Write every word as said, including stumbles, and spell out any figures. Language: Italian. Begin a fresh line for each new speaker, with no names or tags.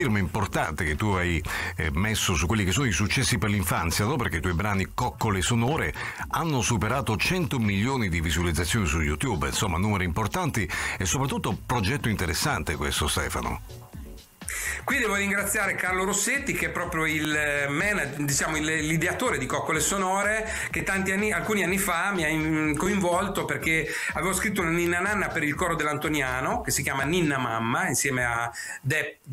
importante che tu hai eh, messo su quelli che sono i successi per l'infanzia, no? Perché i tuoi brani Coccole Sonore hanno superato cento milioni di visualizzazioni su YouTube, insomma numeri importanti e soprattutto progetto interessante questo, Stefano.
Qui devo ringraziare Carlo Rossetti, che è proprio il manager, diciamo il, l'ideatore di Coccole Sonore, che tanti anni, alcuni anni fa mi ha coinvolto perché avevo scritto una ninna nanna per il coro dell'Antoniano che si chiama Ninna Mamma insieme a Depp